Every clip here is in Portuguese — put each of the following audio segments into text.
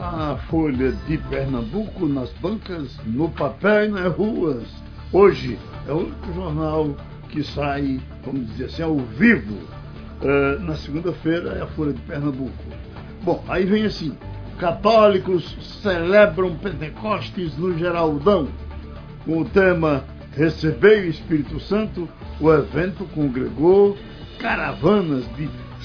A Folha de Pernambuco nas bancas, no papel e nas ruas. Hoje é o único jornal que sai, vamos dizer assim, ao vivo. Na segunda-feira é a Folha de Pernambuco. Bom, aí vem assim: católicos celebram Pentecostes no Geraldão. Com o tema Recebei o Espírito Santo, o evento congregou caravanas de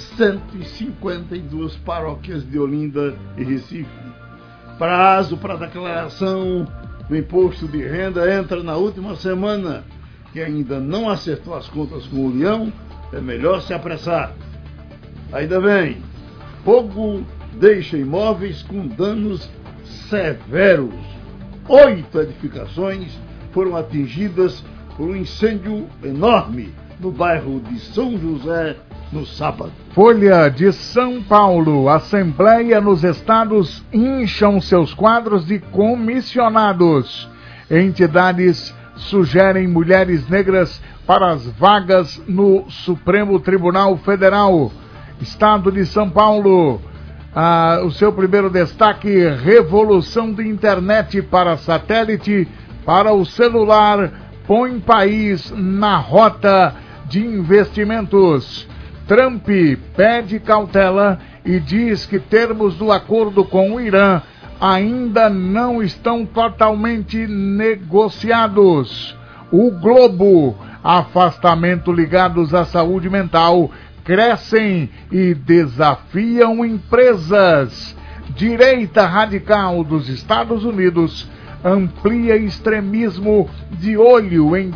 152 paróquias de Olinda e Recife. Prazo para declaração do imposto de renda entra na última semana. Quem ainda não acertou as contas com o Leão, é melhor se apressar. Ainda bem, fogo deixa imóveis com danos severos. 8 edificações foram atingidas por um incêndio enorme no bairro de São José no sábado. Folha de São Paulo. Assembleia nos estados incham seus quadros de comissionados. Entidades sugerem mulheres negras para as vagas no Supremo Tribunal Federal. Estado de São Paulo. O seu primeiro destaque: revolução de internet para satélite para o celular põe país na rota de investimentos. Trump pede cautela e diz que termos do acordo com o Irã ainda não estão totalmente negociados. O Globo: afastamento ligados à saúde mental crescem e desafiam empresas. Direita radical dos Estados Unidos amplia extremismo de olho em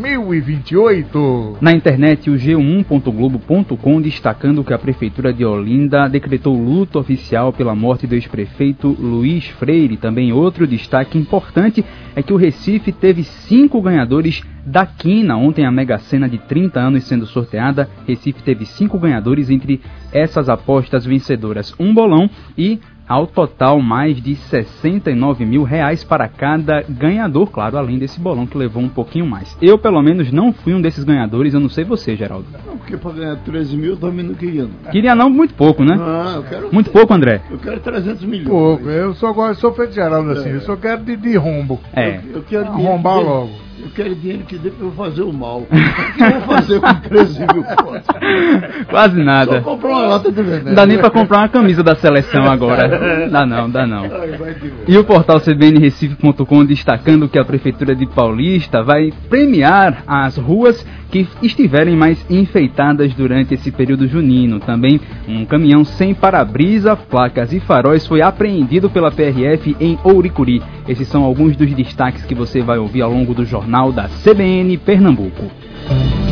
2028. Na internet, o G1.globo.com destacando que a Prefeitura de Olinda decretou luto oficial pela morte do ex-prefeito Luiz Freire. Também outro destaque importante é que o Recife teve 5 ganhadores da quina. Ontem a Mega Sena de 30 anos sendo sorteada, Recife teve 5 ganhadores, entre essas apostas vencedoras um bolão e ao total mais de R$69 mil para cada ganhador, claro, além desse bolão que levou um pouquinho mais. Eu, pelo menos, não fui um desses ganhadores, eu não sei você, Geraldo. Não, porque para ganhar 13 mil eu também não queria. Não. Queria não, muito pouco, né? Eu quero... Muito pouco, André? Eu quero 300 milhões. Pouco, eu sou feito Geraldo assim, eu só quero de rombo. Eu quero arrombar logo. Eu quero dinheiro que dê para eu fazer o mal. O que eu vou fazer com 13 mil contos? Quase nada. Só comprar uma lata de veneno. Não dá nem para comprar uma camisa da seleção agora. Dá não. E o portal cbnrecife.com destacando que a Prefeitura de Paulista vai premiar as ruas que estiverem mais enfeitadas durante esse período junino. Também um caminhão sem para-brisa, placas e faróis foi apreendido pela PRF em Ouricuri. Esses são alguns dos destaques que você vai ouvir ao longo do jornal da CBN Pernambuco.